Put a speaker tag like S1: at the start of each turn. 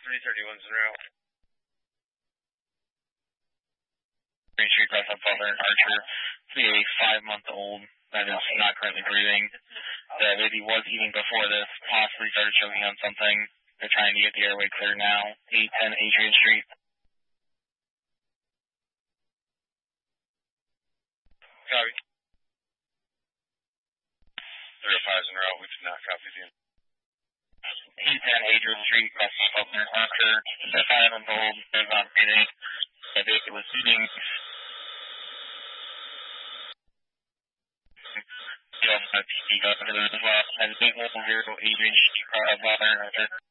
S1: 331 Monroe. Green Street, Press up Butler and Archer. See a 5-month-old that is not currently breathing. The baby was eating before this, possibly started choking on something. They're trying to get the airway clear now. 810 Adrian Street. Copy. 305 Monroe, we did not copy the 810 Adrian Street, Press up Butler and Archer. The 5-month-old is not breathing. The baby was eating. And 810 Adrian Street, Butler and Archer.